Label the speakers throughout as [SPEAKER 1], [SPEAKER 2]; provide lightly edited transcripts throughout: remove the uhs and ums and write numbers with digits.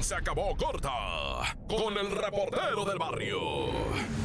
[SPEAKER 1] se acabó corta con el reportero del barrio.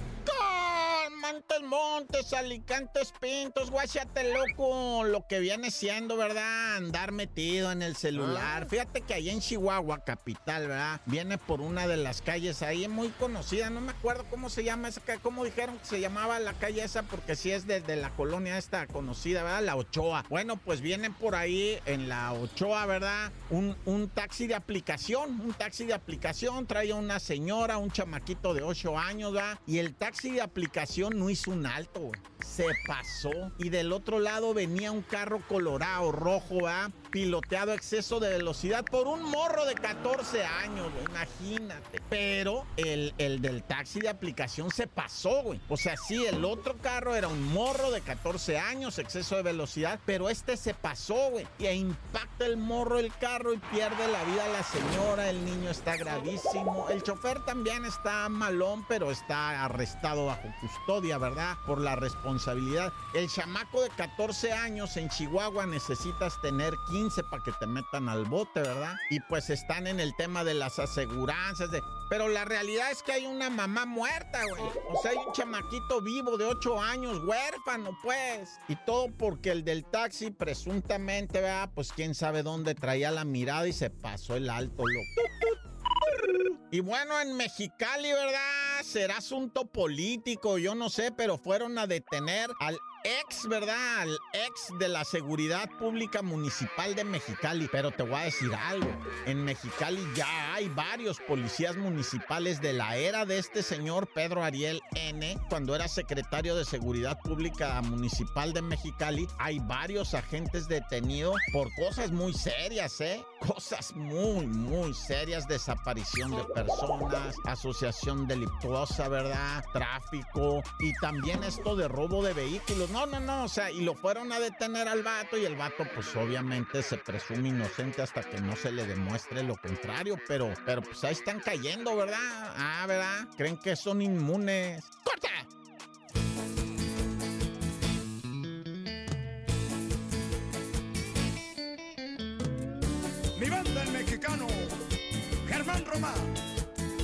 [SPEAKER 2] Montes, Montes, Alicantes, Pintos, guáchate, loco, lo que viene siendo, ¿verdad? Andar metido en el celular. Fíjate que allá en Chihuahua, capital, ¿verdad? Viene por una de las calles ahí muy conocida, no me acuerdo cómo se llama esa calle, cómo dijeron que se llamaba la calle esa, porque sí es de la colonia esta conocida, ¿verdad? La Ochoa. Bueno, pues viene por ahí en la Ochoa, ¿verdad? Un taxi de aplicación, trae a una señora, un chamaquito de 8 años, ¿verdad? Y el taxi de aplicación no hizo un alto, güey. Se pasó. Y del otro lado venía un carro colorado, rojo, ¿verdad? Piloteado a exceso de velocidad por un morro de 14 años, güey. Imagínate. Pero el del taxi de aplicación se pasó, güey. O sea, sí, el otro carro era un morro de 14 años, exceso de velocidad, pero este se pasó, güey. Y impacta el morro el carro y pierde la vida la señora. El niño está gravísimo. El chofer también está malón, pero está arrestado bajo custodia, ¿verdad? Por la responsabilidad. El chamaco de 14 años en Chihuahua necesitas tener 15 para que te metan al bote, ¿verdad? Y pues están en el tema de las aseguranzas, pero la realidad es que hay una mamá muerta, güey. O sea, hay un chamaquito vivo de 8 años, huérfano, pues. Y todo porque el del taxi, presuntamente, ¿verdad? Pues quién sabe dónde traía la mirada y se pasó el alto, loco. Y bueno, en Mexicali, ¿verdad? Será asunto político, yo no sé, pero fueron a detener al ex, ¿verdad? Al ex de la Seguridad Pública Municipal de Mexicali. Pero te voy a decir algo. En Mexicali ya hay varios policías municipales de la era de este señor Pedro Ariel N., cuando era secretario de Seguridad Pública Municipal de Mexicali. Hay varios agentes detenidos por cosas muy serias, ¿eh? Cosas muy, muy serias. Desaparición de personas, asociación delictuosa, ¿verdad? Tráfico y también esto de robo de vehículos. No, o sea, y lo fueron a detener al vato y el vato pues obviamente se presume inocente hasta que no se le demuestre lo contrario, pero pues ahí están cayendo, ¿verdad? Ah, ¿verdad? Creen que son inmunes. ¡Corta!
[SPEAKER 3] Mi banda el mexicano, Germán Román.